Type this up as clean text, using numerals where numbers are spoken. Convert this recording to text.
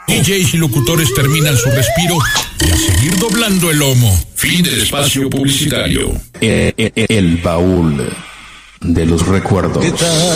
DJs y locutores terminan su respiro y a seguir doblando el lomo. Fin del espacio publicitario. El baúl de los recuerdos.